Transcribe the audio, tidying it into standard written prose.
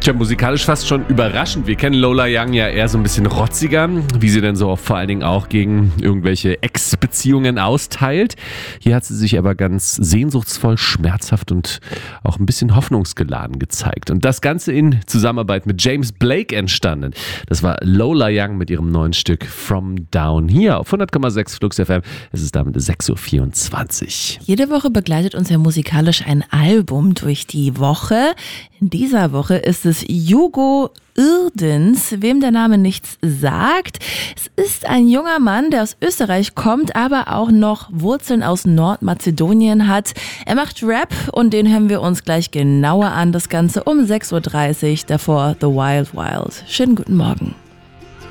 Tja, musikalisch fast schon überraschend. Wir kennen Lola Young ja eher so ein bisschen rotziger, wie sie denn so vor allen Dingen auch gegen irgendwelche Ex-Beziehungen austeilt. Hier hat sie sich aber ganz sehnsuchtsvoll, schmerzhaft und auch ein bisschen hoffnungsgeladen gezeigt. Und das Ganze in Zusammenarbeit mit James Blake entstanden. Das war Lola Young mit ihrem neuen Stück From Down hier auf 100,6 Flux FM. Es ist damit 6.24 Uhr. Jede Woche begleitet uns ja musikalisch ein Album durch die Woche. In dieser Woche ist es Hugo Irdens, wem der Name nichts sagt. Es ist ein junger Mann, der aus Österreich kommt, aber auch noch Wurzeln aus Nordmazedonien hat. Er macht Rap und den hören wir uns gleich genauer an. Das Ganze um 6.30 Uhr, davor The Wild Wild. Schönen guten Morgen.